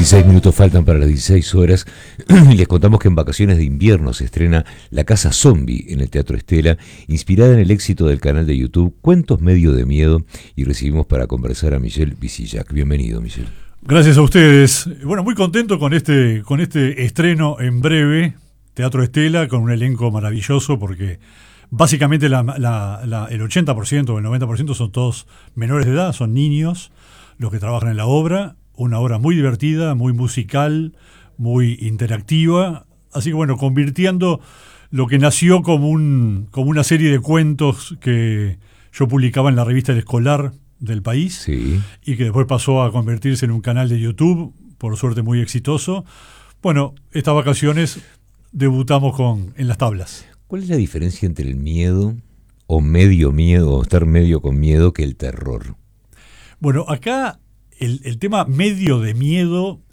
16 minutos faltan para las 16 horas y les contamos que en vacaciones de invierno se estrena La Casa Zombie en el Teatro Estela, inspirada en el éxito del canal de YouTube Cuentos Medio de Miedo, y recibimos para conversar a Michel Visillac. Bienvenido, Michel. Gracias a ustedes. Bueno, muy contento con este estreno en breve, Teatro Estela, con un elenco maravilloso, porque básicamente el 80% o el 90% son todos menores de edad, son niños los que trabajan en la obra. Una obra muy divertida, muy musical, muy interactiva. Así que bueno, convirtiendo lo que nació como una serie de cuentos que yo publicaba en la revista El Escolar del país, Sí. Y que después pasó a convertirse en un canal de YouTube, por suerte muy exitoso. Bueno, estas vacaciones debutamos en las tablas. ¿Cuál es la diferencia entre el miedo o medio miedo, o estar medio con miedo, que el terror? Bueno, acá el tema medio de miedo